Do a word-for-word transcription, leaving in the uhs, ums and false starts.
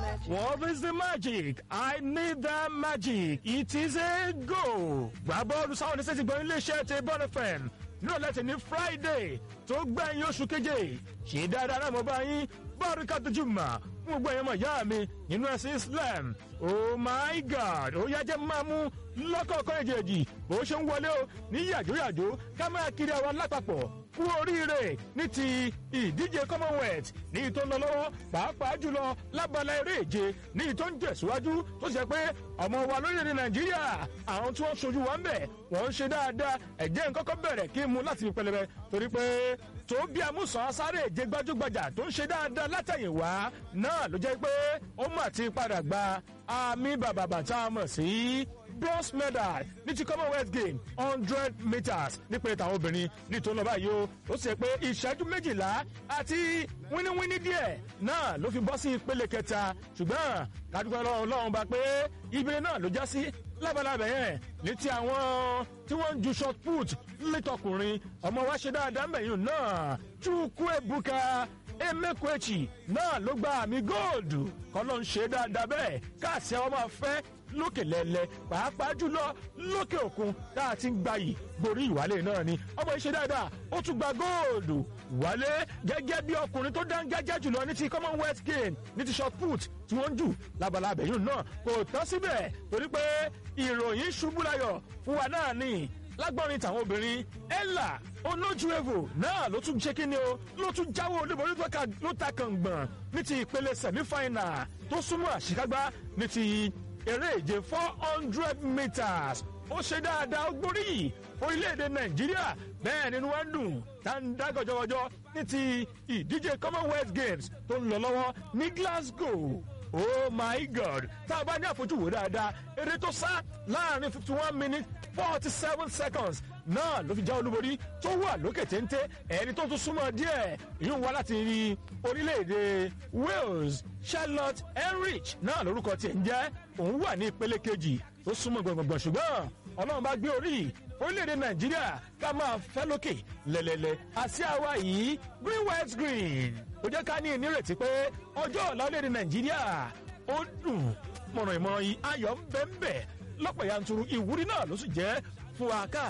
What is the magic? I need that magic. It is a go. Gbà bọ́ọ̀lù sáwọn oníṣẹ́ ti gbọ́ iléeṣẹ́ ti Bond F M nínú ọ̀lẹ́tì ní Friday tó gbẹ̀yìn oṣù keje. Ṣé dáadáa náà mo bá yín Barakatu Juma fún gbogbo ẹ̀yẹ́mọ̀ ìyá mi nínú ẹ̀sìn Islam. Oh my God! Ó yá jẹ́ máa mú lọ́kọ̀ọ̀kan èjèèjì bó ṣe ń wọlé o ní yàjóyàjó ká máa kiri àwọn lápapọ̀ kú oríire ní ti ìdíje Commonwealth ní ìtò ń lọ lọ́wọ́ pàápàá jùlọ lábala eré ìje ní ìtò ń tẹ̀síwájú tó ṣe pé ọmọ wa lórílẹ̀‐èdè Nàìjíríà àwọn tí wọ́n ṣojú wa ń bẹ̀ wọ́n ń ṣe dáadáa ẹ̀jẹ̀ ń kọ́kọ́ bẹ̀rẹ̀ kí n mú láti fi pẹlẹbẹ torí pé tó bí amúsàn sáré ìje gbajúgbajà tó ń ṣe dáadáa látẹ̀yìnwá náà ló jẹ́ pé ó mà ti padà gba àmì bàbàbà tá a mọ̀ sí bronze medal ní ti Commonwealth game hundred meters nípele tàwọn obìnrin ní tó ń lọ báyìí o ó sì pé ìṣẹ́jú méjìlá àti wíníwíní díẹ̀ náà ló fi bọ́ sí ìpele kẹta ṣùgbọ́n kádùkọ́ Ọlọ́run bá pé ibi náà ló já sí lábalábẹ̀ yẹn ní ti àwọn tí wọ́n ń ju short put létọkùnrin ọmọ wa ṣe dáadáa mẹ́yìn náà Chukwuebuka Emekwechi náà ló gba àmì góòdù kọ́ ló ń ṣe dáadáa bẹ́ẹ̀ káàsì àwọn máa fẹ́ lókè lẹ́lẹ́ pàápàá jùlọ lókè òkun tá a ti ń gbayì borí ìwálé náà ni ọmọ ìṣe dáadáa ó tún gba góòlù wálé gẹ́gẹ́ bí ọkùnrin tó dáńgájá jùlọ ní ti Commonwealth game ní ti short put tí wọ́n ń jù labalábẹ̀ yìí náà kò tán síbẹ̀ torí pé ìròyìn ṣubú layọ̀ fún wa náà ni lágbọ́nrin tàwọn obìnrin Ella Onojuevo náà ló tún ṣe kíni o ló tún jáwé olúborí ló ta kàngbọ̀n ní ti ìpele semi-final tó súnmọ́ àṣekágbá ní ti eré ìje four hundred meters ó ṣe dáadáa ó gbóríyìn orílẹ̀-èdè Nàìjíríà bẹ́ẹ̀ nínú wa ń dùn tá ń dá gọjọgọjọ ní ti ìdíje Commonwealth Games tó ń lọ lọ́wọ́ ní Glasgow. Oh my God tá a bá ní àfojúwò dáadáa eré tó sá láàrin fifty one minutes forty seven seconds náà ló fi já olúborí tó wà lókè téńté ẹni tó tún súnmọ́ díẹ̀ yóò wá láti rí orílẹ̀-èdè Wales Charlotte Enrich náà lórúkọ tiẹ̀ ń jẹ́ òun wà ní ìpele kejì tó súnmọ́ gbọ̀ngbọ̀n ṣùgbọ́n Ọlọ́run bá gbé orí orílẹ̀-èdè Nàìjíríà ká máa fẹ́ lókè lẹ́lẹ́lẹ́ àti àwa yìí green white green ó jẹ́ ká ní ìnírètí pé ọjọ́ ọ̀la orílẹ̀-èdè Nàìjíríà ó dùn mọ̀ràn ìmọ̀ràn yìí ayọ̀ ń bẹ ń bẹ lọ́pọ̀ yanturu ìwúrí náà ló sì jẹ́ fún wa ká